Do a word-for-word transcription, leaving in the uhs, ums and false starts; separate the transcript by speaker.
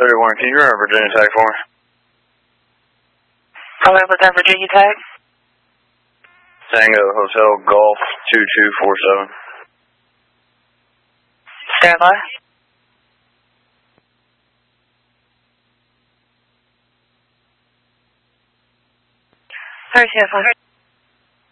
Speaker 1: thirty-one, can you run a Virginia tag for me?
Speaker 2: Alright, what's that Virginia tag?
Speaker 1: Tango Hotel Golf two two four seven.
Speaker 2: Stand by. Alright, Chef,